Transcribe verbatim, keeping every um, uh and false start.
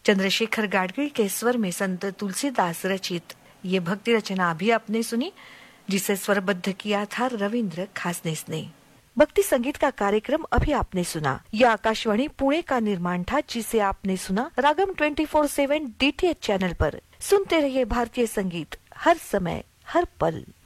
चंद्रशेखर गाडगिल के स्वर में संत तुलसीदास रचित ये भक्ति रचना अभी आपने सुनी, जिसे स्वरबद्ध किया था रविंद्र खासनेस ने। भक्ति संगीत का कार्यक्रम अभी आपने सुना। यह आकाशवाणी पुणे का निर्माण था, जिसे आपने सुना रागम ट्वेंटी फोर सेवन डीटीएच चैनल पर। सुनते रहिए भारतीय संगीत, हर समय हर पल।